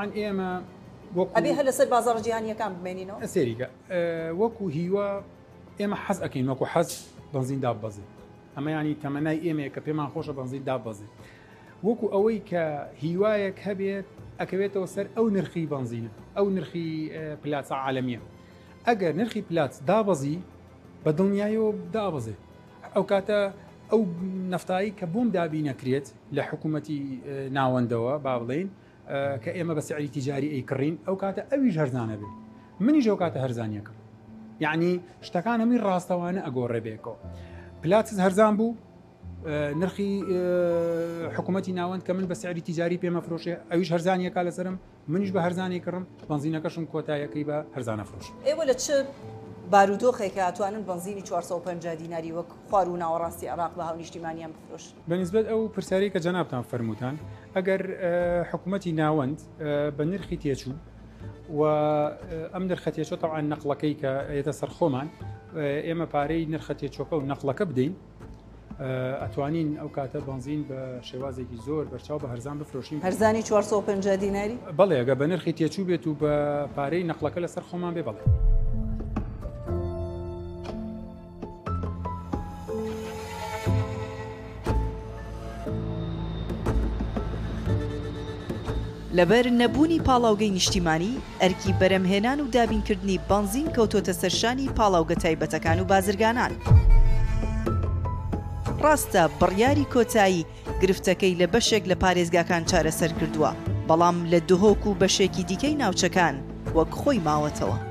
طبعا إيما وكو أبي هلا سر بازار جهانية كان بمينينو سيريكا وكو هيوا إيما حز أكين وكو حز بنزين داب بازي أما يعني تمناي إيما كبيما خوش بنزين داب بازي وكو أوي كهواية هبيت أكبيت وسر أو نرخي بنزينة أو نرخي بلاتس عالمية أجر نرخي بلاتس دابزي بدنيايو دابزي أو كاتا أو نفتاي كبوم دابينا كريت لحكومتي ناوندوا بابلين كإما بسعر تجاري أي كرين أو كاتا أويج هرزانة بي مني جو كاتا هرزانيك يعني اشتكانا من راستوانا أقول ربيكو بلاتس هرزان بو نرخي حكومتي ناوند كمن بسعر تجاري بما فروشه أويج هرزانية كالا سرم منيش بهرزاني كرم بنزينة كشم كوتايا كيبا هرزانة فروش إيه ولا تشب بارودۆخێک کە ئەتوانن بنزینی 450 دیناری وەک خوار و ناوەڕاستی عێراق بە هاو نیشتیمانیان بفرۆش. بەنسبەت ئەو پرسیارەی کە جەنابتان فەرمووتان ئەگەر حکوومەتی ناوەند بە نرخی تێچوو و ئەم نرخە تێچۆ تەواان نەقلەکەی کە ئێتە سەر خۆمان ئێمە پارەی نرخە تێچۆکە و نەقلەکە بدەین ئەتوانین ئەو کاتە بنزین بە شێوازێکی زۆر بەرچاو بە هەرزان بفرۆشین. هەرزانی 450 دیناری؟ بەڵێ ئەگە بە نرخی تێچوو بێت و بە پارەی نەقلەکە لەسەر خۆمان بێ بەڵێ. لەبەر نەبوونی پاڵاوگەی نیشتیمانی ئەرکی بەرەمهێنان و دابینکردنی بنزین کەوتۆتە سەرشانی پاڵاوگە تایبەتەکان و بازرگانان. ڕاستە بڕیاری کۆتایی گرفتەکەی لە بەشێک لە پارێزگاکان چارەسەر کردووە، بەڵام لە دهۆک و بەشێکی دیکەی ناوچەکان وەک خۆی ماوەتەوە.